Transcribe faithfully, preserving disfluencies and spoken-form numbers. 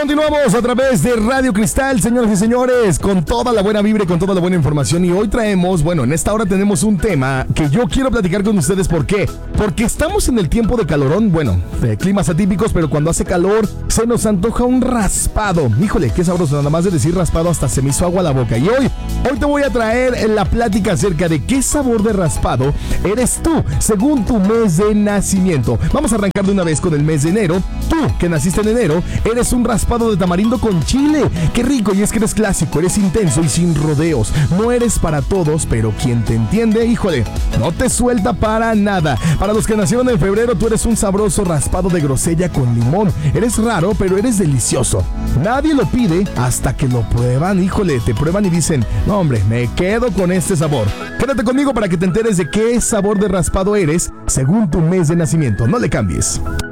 Continuamos a través de Radio Cristal, señoras y señores, con toda la buena vibra y con toda la buena información. Y hoy traemos, bueno, en esta hora tenemos un tema que yo quiero platicar con ustedes. ¿Por qué? Porque estamos en el tiempo de calorón, bueno, de climas atípicos, pero cuando hace calor se nos antoja un raspado. Híjole, qué sabroso, nada más de decir raspado hasta se me hizo agua a la boca. Y hoy, hoy te voy a traer la plática acerca de qué sabor de raspado eres tú, según tu mes de nacimiento. Vamos a arrancar de una vez con el mes de enero. Tú, que naciste en enero, eres un raspado de tamarindo con chile. ¡Qué rico! Y es que eres clásico, eres intenso y sin rodeos. No eres para todos, pero quien te entiende, híjole, no te suelta para nada. Para los que nacieron en febrero, tú eres un sabroso raspado de grosella con limón. Eres raro, pero eres delicioso. Nadie lo pide hasta que lo prueban. Híjole, te prueban y dicen, no hombre, me quedo con este sabor. Quédate conmigo para que te enteres de qué sabor de raspado eres según tu mes de nacimiento. No le cambies.